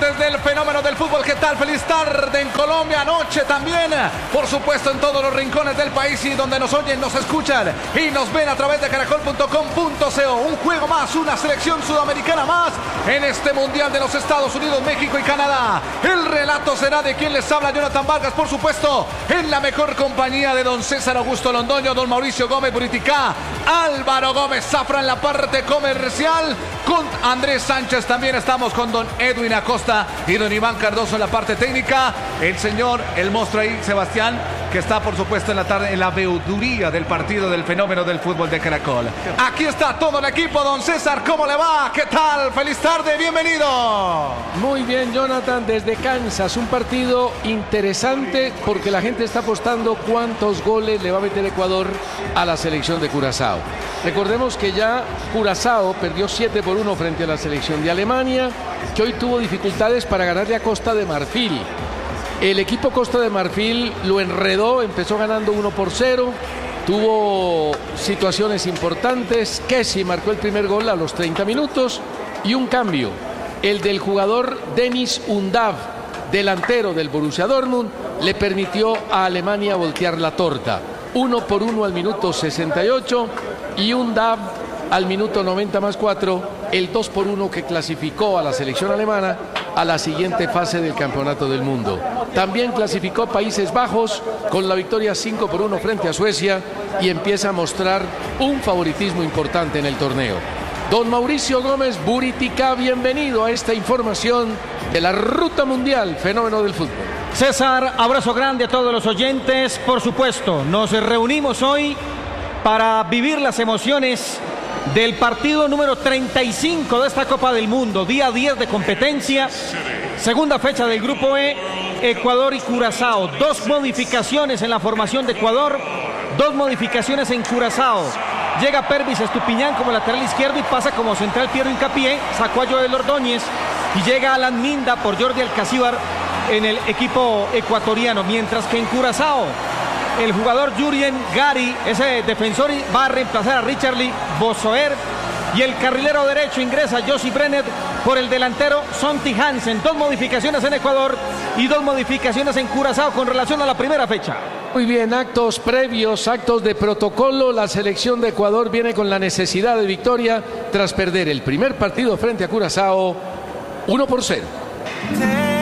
amantes del fenómeno del fútbol, ¿qué tal? Feliz tarde en Colombia, noche también, por supuesto en todos los rincones del país y donde nos oyen, nos escuchan y nos ven a través de caracol.com.co. Un juego más, una selección sudamericana más en este Mundial de los Estados Unidos, México y Canadá. El relato será de quien les habla, Jonathan Vargas, por supuesto, en la mejor compañía de don César Augusto Londoño, don Mauricio Gómez Buriticá, Álvaro Gómez Zafra en la parte comercial, con Andrés Sánchez también estamos con don Edwin Acosta y don Iván Cardoso en la parte técnica. El señor, el monstruo ahí, Sebastián, que está por supuesto en la tarde en la veeduría del partido del fenómeno del fútbol de Caracol. Aquí está todo el equipo, don César, ¿cómo le va? ¿Qué tal? Feliz tarde, bienvenido. Muy bien, Jonathan, desde Kansas, un partido interesante porque la gente está apostando cuántos goles le va a meter Ecuador a la selección de Curazao. Recordemos que ya Curazao perdió 7-1 frente a la selección de Alemania, que hoy tuvo dificultades para ganarle a Costa de Marfil. El equipo Costa de Marfil lo enredó, empezó ganando 1-0, tuvo situaciones importantes. Kessie marcó el primer gol a los 30 minutos y un cambio, el del jugador Denis Undav, delantero del Borussia Dortmund, le permitió a Alemania voltear la torta. 1-1 al minuto 68 y Undav al minuto 90+4, el 2-1 que clasificó a la selección alemana a la siguiente fase del Campeonato del Mundo. También clasificó Países Bajos con la victoria 5-1 frente a Suecia y empieza a mostrar un favoritismo importante en el torneo. Don Mauricio Gómez Buriticá, bienvenido a esta información de la ruta mundial, fenómeno del fútbol. César, abrazo grande a todos los oyentes. Por supuesto, nos reunimos hoy para vivir las emociones del partido número 35 de esta Copa del Mundo, día 10 de competencia, segunda fecha del Grupo E, Ecuador y Curazao. Dos modificaciones en la formación de Ecuador, dos modificaciones en Curazao. Llega Pervis Estupiñán como lateral izquierdo y pasa como central Piero Hincapié, sacó a Joel Ordóñez y llega Alan Minda por Jordi Alcacíbar en el equipo ecuatoriano, mientras que en Curazao el jugador Jurien Gary, ese defensor, va a reemplazar a Richard Lee Bossoer y el carrilero derecho ingresa Josie Brenner por el delantero Sonty Hansen. Dos modificaciones en Ecuador y dos modificaciones en Curazao con relación a la primera fecha. Muy bien, actos previos, actos de protocolo. La selección de Ecuador viene con la necesidad de victoria tras perder el primer partido frente a Curazao 1-0.